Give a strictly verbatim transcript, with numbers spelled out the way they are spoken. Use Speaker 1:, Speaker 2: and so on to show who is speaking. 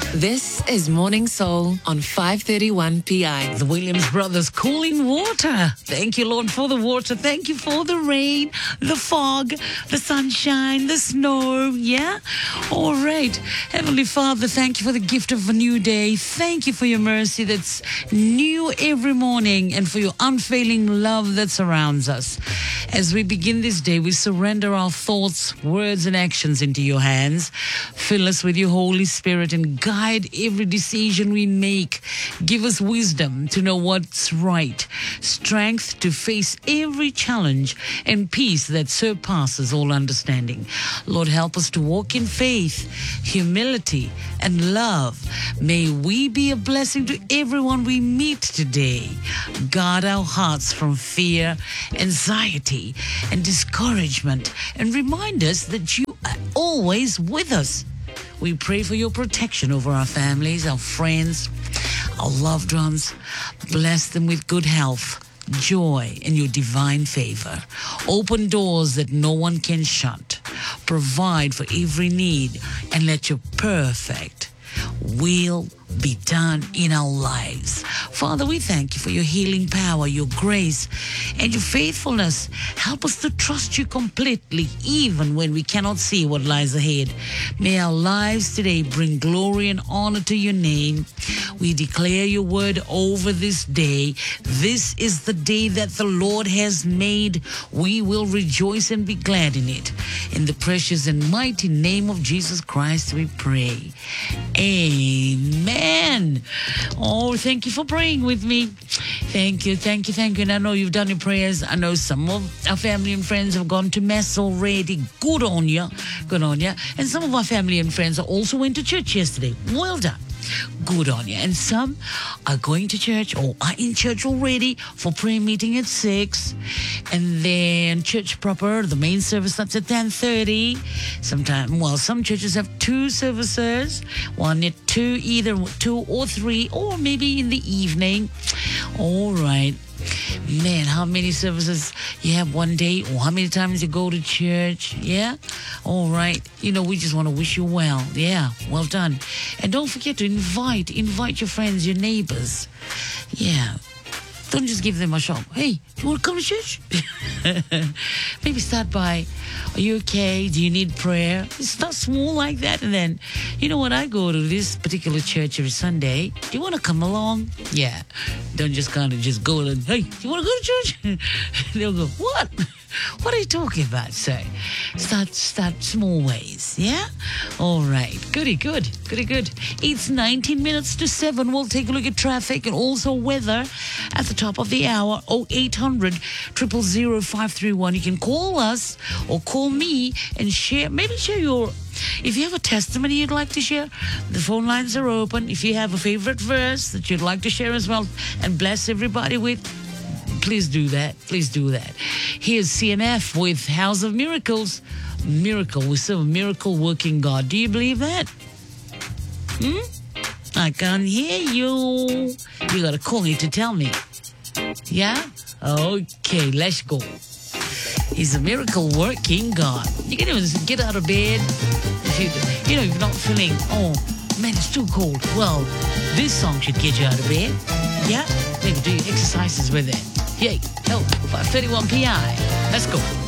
Speaker 1: This is Morning Soul on five thirty-one P I.
Speaker 2: The Williams Brothers, Cooling Water. Thank you, Lord, for the water. Thank you for the rain, the fog, the sunshine, the snow. Yeah? All right. Heavenly Father, thank you for the gift of a new day. Thank you for your mercy that's new every morning and for your unfailing love that surrounds us. As we begin this day, we surrender our thoughts, words, and actions into your hands. Fill us with your Holy Spirit and guide every decision we make. Give us wisdom to know what's right, strength to face every challenge, and peace that surpasses all understanding. Lord, help us to walk in faith, humility, and love. May we be a blessing to everyone we meet today. Guard our hearts from fear, anxiety, and discouragement, and remind us that you are always with us. We pray for your protection over our families, our friends, our loved ones. Bless them with good health, joy, and your divine favor. Open doors that no one can shut. Provide for every need, and let your perfect will be done in our lives. Father, we thank you for your healing power, your grace, and your faithfulness. Help us to trust you completely, even when we cannot see what lies ahead. May our lives today bring glory and honor to your name. We declare your word over this day. This is the day that the Lord has made. We will rejoice and be glad in it. In the precious and mighty name of Jesus Christ, we pray. Amen. Oh, thank you for praying with me. Thank you, thank you, thank you. And I know you've done your prayers. I know some of our family and friends have gone to Mass already. Good on you. Good on you. And some of our family and friends also went to church yesterday. Well done. Good on you. And some are going to church or are in church already for prayer meeting at six. And then church proper, the main service starts at ten thirty. Sometimes, well, some churches have two services. One at two, either two or three, or maybe in the evening. All right. Man, how many services you have one day, or how many times you go to church? Yeah? All right. You know, we just want to wish you well. Yeah, well done. And don't forget to invite, invite your friends, your neighbors. Yeah. Don't just give them a shop. Hey, you want to come to church? Maybe start by, are you okay? Do you need prayer? Start small like that. And then, you know what? I go to this particular church every Sunday. Do you want to come along? Yeah. Don't just kind of just go and, hey, you want to go to church? They'll go, what? What are you talking about, sir? Start, start small ways, yeah? All right. Goody, good. Goody, good. It's nineteen minutes to seven. We'll take a look at traffic and also weather at the top of the hour. oh eight hundred, zero zero zero, five three one. You can call us or call me and share, maybe share your, if you have a testimony you'd like to share, the phone lines are open. If you have a favorite verse that you'd like to share as well and bless everybody with, please do that. Please do that. Here's C M F with House of Miracles. Miracle. We serve a miracle working God. Do you believe that? Hmm? I can't hear you. You got to call me to tell me. Yeah? Okay, let's go. He's a miracle working God. You can even get out of bed. If you, you know, if you're not feeling, oh, man, it's too cold. Well, this song should get you out of bed. Yeah? Maybe do your exercises with it. Yay. Oh, five thirty-one P I. Let's go.